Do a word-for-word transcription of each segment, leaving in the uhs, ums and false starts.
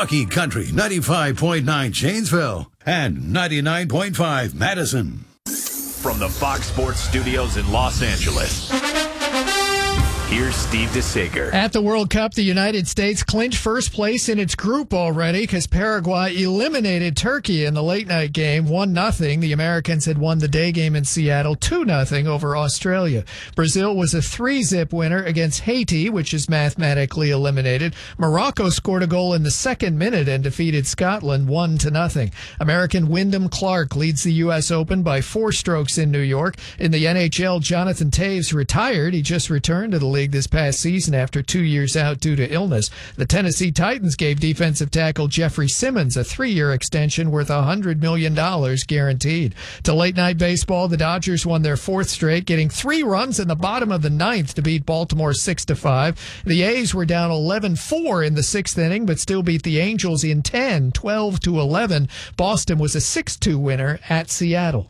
Talking Country ninety-five point nine Janesville and ninety-nine point five Madison. From the Fox Sports Studios in Los Angeles, here's Steve DeSager. At the World Cup, the United States clinched first place in its group already because Paraguay eliminated Turkey in the late-night game, one nothing. The Americans had won the day game in Seattle, two nothing over Australia. Brazil was a three-zip winner against Haiti, which is mathematically eliminated. Morocco scored a goal in the second minute and defeated Scotland, one to nothing. American Wyndham Clark leads the U S Open by four strokes in New York. In the N H L, Jonathan Toews retired. He just returned to the league this past season after two years out due to illness. The Tennessee Titans gave defensive tackle Jeffrey Simmons a three-year extension worth one hundred million dollars guaranteed. To late-night baseball, the Dodgers won their fourth straight, getting three runs in the bottom of the ninth to beat Baltimore six to five. The A's were down eleven four in the sixth inning, but still beat the Angels in ten, twelve to eleven. Boston was a six two winner at Seattle.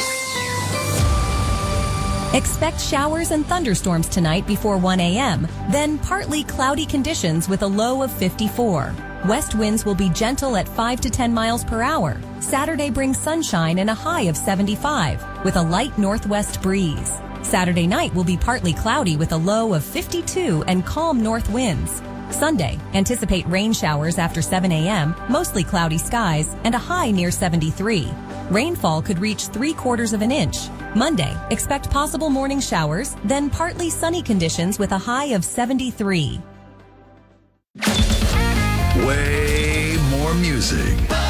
Expect showers and thunderstorms tonight before one a.m., then partly cloudy conditions with a low of fifty-four. West winds will be gentle at five to ten miles per hour. Saturday brings sunshine and a high of seventy-five with a light northwest breeze. Saturday night will be partly cloudy with a low of fifty-two and calm north winds. Sunday, anticipate rain showers after seven a.m., mostly cloudy skies, and a high near seventy-three. Rainfall could reach three quarters of an inch. Monday, expect possible morning showers, then partly sunny conditions with a high of seventy-three. Way more music.